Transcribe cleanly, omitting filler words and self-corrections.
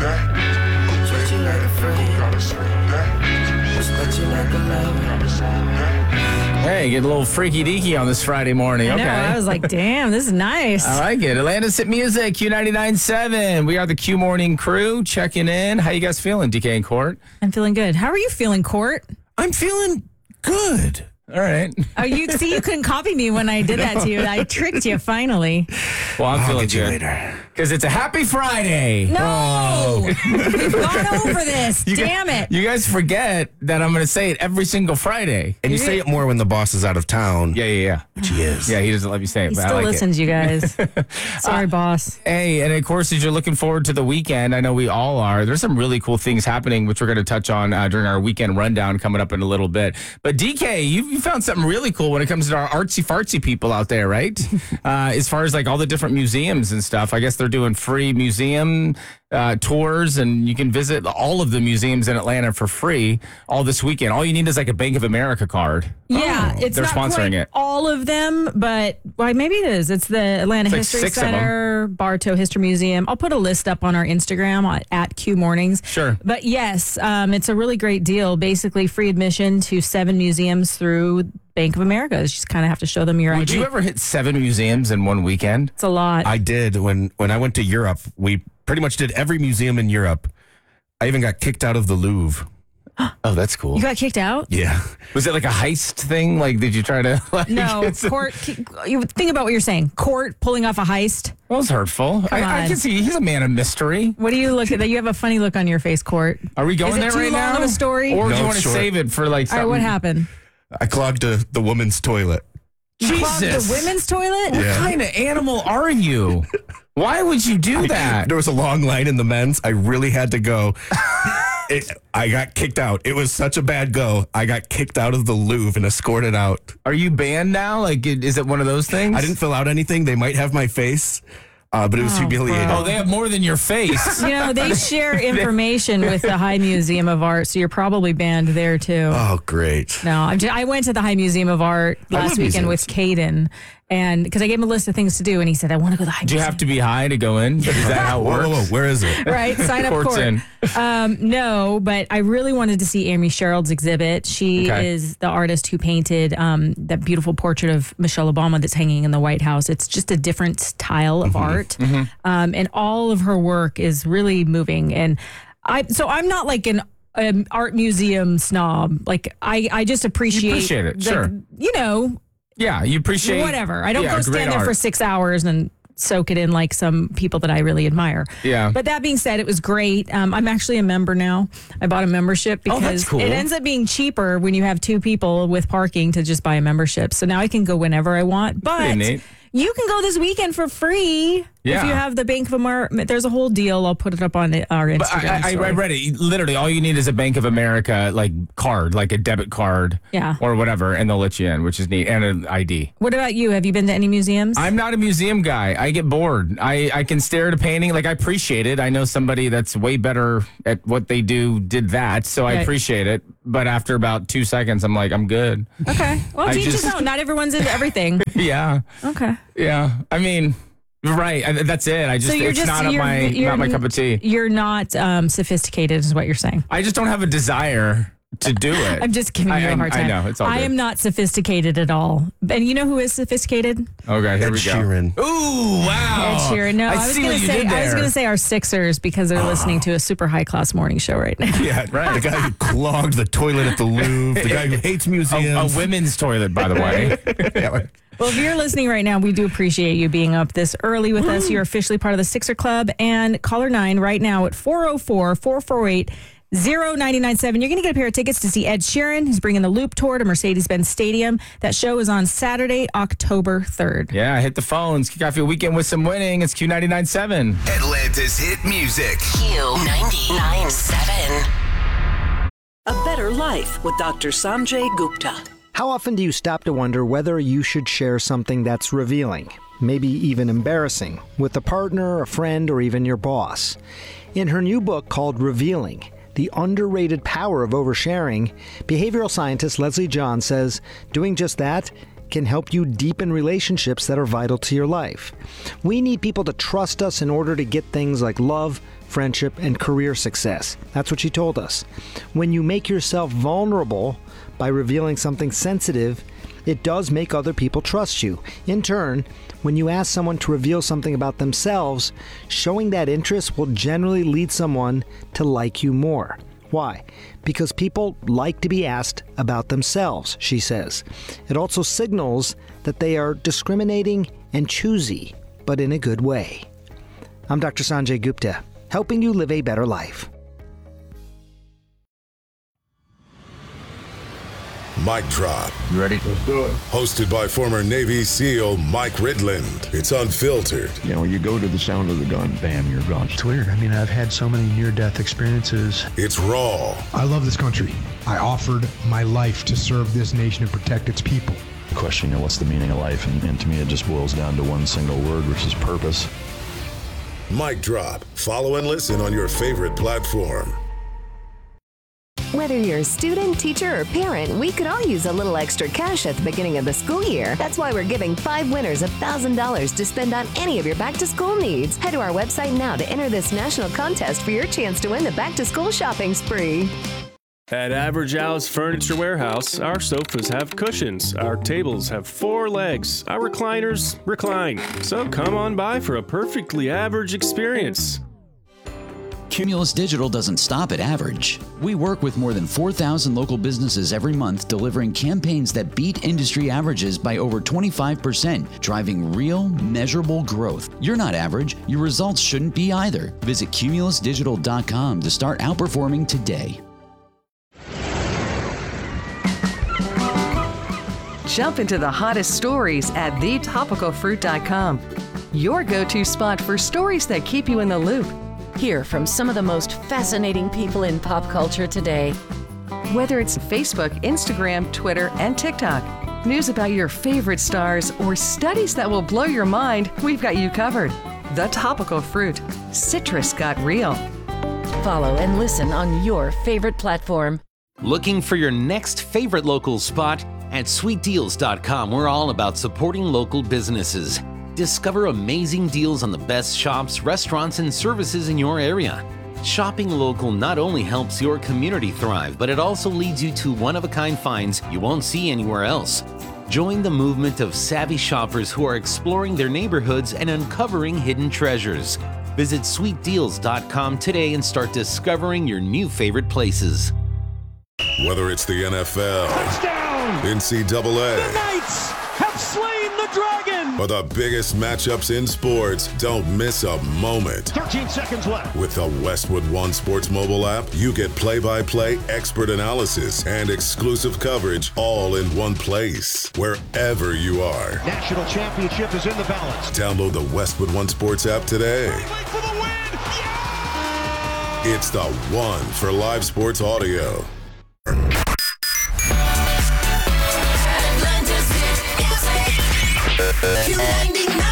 Treat you like a friend. Respect you like a lover. Hey, get a little freaky deaky on this Friday morning. I Okay. know, I was like, damn, this is nice. I like it. Atlanta's Hit Music, Q99.7. We are the Q Morning crew checking in. How you guys feeling, DK and Court? I'm feeling good. How are you feeling, Court? I'm feeling good. All right. Oh, you couldn't copy me when I did that to you. I tricked you finally. Well, I'm feeling get you good. later. Because it's a happy Friday. No! We've gone over this. Damn it. You guys forget that I'm going to say it every single Friday. And you say it more when the boss is out of town. Yeah. Which he is. Yeah, he doesn't let me say it, He but I still like listens, you guys. Sorry, boss. Hey, and of course, as you're looking forward to the weekend, I know we all are, there's some really cool things happening, which we're going to touch on during our weekend rundown coming up in a little bit. But DK, you found something really cool when it comes to our artsy-fartsy people out there, right? As far as like all the different museums and stuff, I guess they're doing free museum tours, and you can visit all of the museums in Atlanta for free all this weekend. All you need is like a Bank of America card. Yeah, it's They're not sponsoring quite it. all of them, but maybe it is. It's the Atlanta like History 6 of 'em. Center, Bartow History Museum. I'll put a list up on our Instagram at Q Mornings. Sure. But yes, it's a really great deal. Basically, free admission to 7 museums through Bank of America. You just kind of have to show them your Would ID. you ever hit 7 museums in one weekend? It's a lot. I did. When I went to Europe, we pretty much did every museum in Europe. I even got kicked out of the Louvre. Oh, that's cool. You got kicked out? Yeah. Was it like a heist thing? Like, did you try to? Like, No, Court. You think about what you're saying. Court pulling off a heist. Well, it's hurtful. I on. can see he's a man of mystery. What do you look at? That you have a funny look on your face, Court. Are we going Is it there too right long now? of a story? Or do No, you want to it's short. save it for like All something? right, what happened? I clogged the woman's toilet. You clogged Jesus. the women's toilet? What kind of animal are you? Why would you do that? There was a long line in the men's. I really had to go. I got kicked out. It was such a bad go. I got kicked out of the Louvre and escorted out. Are you banned now? Like, is it one of those things? I didn't fill out anything. They might have my face, but it was humiliating. Oh, they have more than your face. You know, they share information with the High Museum of Art, so you're probably banned there too. Oh, great. No, I went to the High Museum of Art last love weekend with museums. Caden, and because I gave him a list of things to do, and he said, I want to go to the High Do you Museum. have to be high to go in? Is that how it Whoa, works? whoa, whoa. Where is it? Right, sign up Court's court. in. No, but I really wanted to see Amy Sherald's exhibit. She Okay. is the artist who painted that beautiful portrait of Michelle Obama that's hanging in the White House. It's just a different style of art, and all of her work is really moving. And I'm not like an art museum snob. Like I just appreciate it, sure. You know, Yeah, you appreciate whatever. I don't yeah, go great stand there art. for 6 hours and soak it in like some people that I really admire. Yeah. But that being said, it was great. I'm actually a member now. I bought a membership Oh, because that's cool. it ends up being cheaper when you have 2 people with parking to just buy a membership. So now I can go whenever I want. But pretty neat. you can go this weekend for free Yeah. if you have the Bank of America. There's a whole deal. I'll put it up on our Instagram. But I story. read it. Literally, all you need is a Bank of America like card, like a debit card, Yeah. or whatever, and they'll let you in, which is neat, and an ID. What about you? Have you been to any museums? I'm not a museum guy. I get bored. I can stare at a painting. Like, I appreciate it. I know somebody that's way better at what they do did that, so I Right. appreciate it. But after about 2 seconds, I'm like, I'm good. Okay. Well, I to each his just- own. Not everyone's into everything. Yeah. Okay. Yeah. I mean, right. That's it. I just, So you're it's just not my cup of tea. You're not sophisticated, is what you're saying. I just don't have a desire to do it. I'm just giving you a hard time. I know. It's all I good. am not sophisticated at all. And you know who is sophisticated? Oh, God. Here Ed we go. Sheeran. Ooh, wow. Ed Sheeran. No, I was see gonna what you say did there. I was going to say our Sixers because they're listening to a super high class morning show right now. Yeah, right. The guy who clogged the toilet at the Louvre. The guy who hates a museums. women's toilet, by the way. Yeah, right. Well, if you're listening right now, we do appreciate you being up this early with us. You're officially part of the Sixer Club. And caller 9 right now at 404-448-0997. You're going to get a pair of tickets to see Ed Sheeran. He's bringing the Loop Tour to Mercedes-Benz Stadium. That show is on Saturday, October 3rd. Yeah, hit the phones. Kick off your weekend with some winning. It's Q99.7. Atlanta's hit music. Q99.7. A Better Life with Dr. Sanjay Gupta. How often do you stop to wonder whether you should share something that's revealing, maybe even embarrassing, with a partner, a friend, or even your boss? In her new book called Revealing, The Underrated Power of Oversharing, behavioral scientist Leslie John says doing just that can help you deepen relationships that are vital to your life. We need people to trust us in order to get things like love, friendship, and career success. That's what she told us. When you make yourself vulnerable by revealing something sensitive, it does make other people trust you. In turn, when you ask someone to reveal something about themselves, showing that interest will generally lead someone to like you more. Why? Because people like to be asked about themselves, she says. It also signals that they are discriminating and choosy, but in a good way. I'm Dr. Sanjay Gupta, helping you live a better life. Mic Drop. You ready? Let's do it. Hosted by former Navy SEAL Mike Ridland. It's unfiltered. You know, you go to the sound of the gun, bam, you're gone. It's weird. I mean, I've had so many near-death experiences. It's raw. I love this country. I offered my life to serve this nation and protect its people. The question, you know, what's the meaning of life? And to me, it just boils down to one single word, which is purpose. Mic Drop. Follow and listen on your favorite platform. Whether you're a student, teacher, or parent, we could all use a little extra cash at the beginning of the school year. That's why we're giving 5 winners $1,000 to spend on any of your back-to-school needs. Head to our website now to enter this national contest for your chance to win the back-to-school shopping spree. At Average Al's Furniture Warehouse, our sofas have cushions, our tables have 4 legs, our recliners recline. So come on by for a perfectly average experience. Cumulus Digital doesn't stop at average. We work with more than 4,000 local businesses every month, delivering campaigns that beat industry averages by over 25%, driving real, measurable growth. You're not average. Your results shouldn't be either. Visit cumulusdigital.com to start outperforming today. Jump into the hottest stories at thetopicalfruit.com. Your go-to spot for stories that keep you in the loop. Hear from some of the most fascinating people in pop culture today. Whether it's Facebook, Instagram, Twitter, and TikTok, news about your favorite stars, or studies that will blow your mind, we've got you covered. The Topical Fruit. Citrus got real. Follow and listen on your favorite platform. Looking for your next favorite local spot? At sweetdeals.com, we're all about supporting local businesses. Discover amazing deals on the best shops, restaurants, and services in your area. Shopping local not only helps your community thrive, but it also leads you to one-of-a-kind finds you won't see anywhere else. Join the movement of savvy shoppers who are exploring their neighborhoods and uncovering hidden treasures. Visit sweetdeals.com today and start discovering your new favorite places. Whether it's the NFL, touchdown, NCAA, the Knights have slain the dragon, or the biggest matchups in sports, don't miss a moment. 13 seconds left. With the Westwood One Sports mobile app, you get play-by-play, expert analysis, and exclusive coverage all in one place, wherever you are. National championship is in the balance. Download the Westwood One Sports app today. For the win. Yeah! It's the one for live sports audio. Atlantis Hit Music.